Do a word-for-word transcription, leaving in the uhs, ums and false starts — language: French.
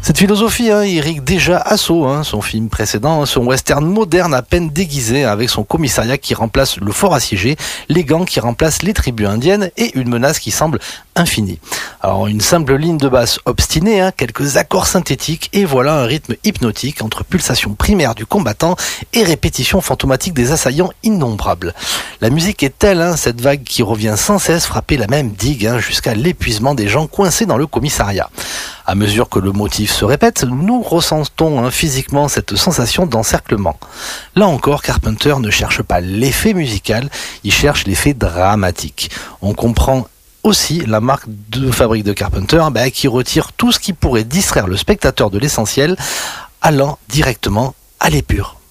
Cette philosophie hein, irrigue déjà Assaut, hein, son film précédent, son western moderne à peine déguisé avec son commissariat qui remplace le fort assiégé, les gangs qui remplacent les tribus indiennes et une menace qui semble infinie. Alors une simple ligne de basse obstinée, hein, quelques accords synthétiques et voilà un rythme hypnotique entre pulsations primaires du combattant et répétitions fantomatiques des assaillants innombrables. La musique est telle, hein, cette vague qui revient sans cesse frapper la même digue hein, jusqu'à l'épuisement des gens coincés dans le commissariat. À mesure que le motif se répète, nous ressentons hein, physiquement cette sensation d'encerclement. Là encore, Carpenter ne cherche pas l'effet musical, il cherche l'effet dramatique. On comprend aussi la marque de fabrique de Carpenter bah, qui retire tout ce qui pourrait distraire le spectateur de l'essentiel, allant directement à l'épure.